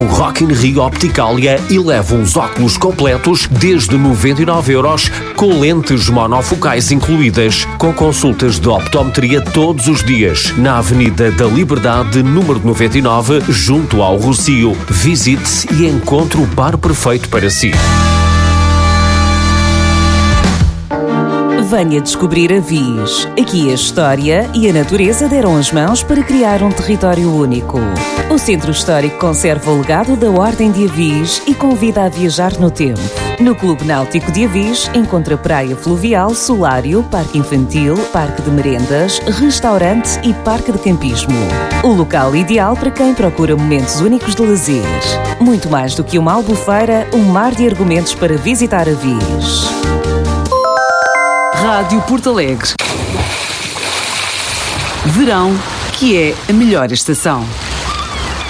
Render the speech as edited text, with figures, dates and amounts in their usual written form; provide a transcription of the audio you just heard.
Rock in Rio Opticalia e leva uns óculos completos desde 99€, com lentes monofocais incluídas, com consultas de optometria todos os dias, na Avenida da Liberdade, número 99, junto ao Rocio. Visite e encontre o par perfeito para si. Venha descobrir Avis. Aqui a história e a natureza deram as mãos para criar um território único. O Centro Histórico conserva o legado da Ordem de Avis e convida a viajar no tempo. No Clube Náutico de Avis encontra praia fluvial, solário, parque infantil, parque de merendas, restaurante e parque de campismo. O local ideal para quem procura momentos únicos de lazer. Muito mais do que uma albufeira, um mar de argumentos para visitar Avis. Rádio Porto Alegre. Verão, que é a melhor estação.